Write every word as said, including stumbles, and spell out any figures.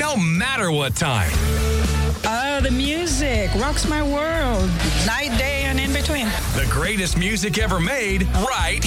no matter what time. Oh, the music rocks my world. Night, day, and in between. The greatest music ever made right